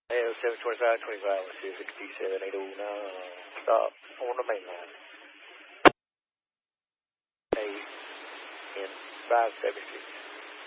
AO 725, 25, let's see 67, 809. Stop on the main line. 8 and 576.